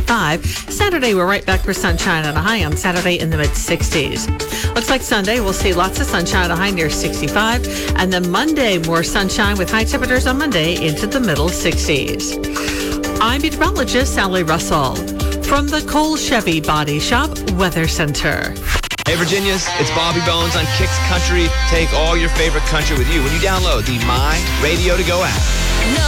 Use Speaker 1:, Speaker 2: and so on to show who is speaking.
Speaker 1: 65. Saturday, we're right back for sunshine and a high on Saturday in the mid-60s. Looks like Sunday, we'll see lots of sunshine, a high near 65. And then Monday, more sunshine with high temperatures on Monday into the middle 60s. I'm meteorologist Sally Russell from the Cole Chevy Body Shop Weather Center.
Speaker 2: Hey Virginians, it's Bobby Bones on Kicks Country. Take all your favorite country with you when you download the My Radio to Go app.